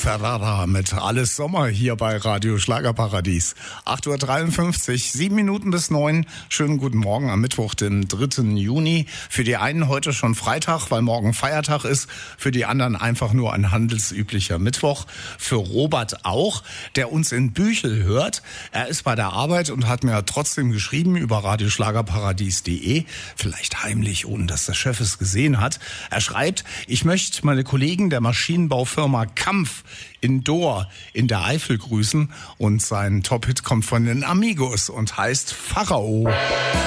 Ferrara mit Alles Sommer hier bei Radio Schlagerparadies. 8:53 Uhr, 7 Minuten bis 9. Schönen guten Morgen am Mittwoch, den 3. Juni. Für die einen heute schon Freitag, weil morgen Feiertag ist. Für die anderen einfach nur ein handelsüblicher Mittwoch. Für Robert auch, der uns in Büchel hört. Er ist bei der Arbeit und hat mir trotzdem geschrieben über radioschlagerparadies.de. Vielleicht heimlich, ohne dass der Chef es gesehen hat. Er schreibt, ich möchte meine Kollegen der Maschinenbaufirma Kampf in Dohr in der Eifel grüßen und sein Top-Hit kommt von den Amigos und heißt Pharao.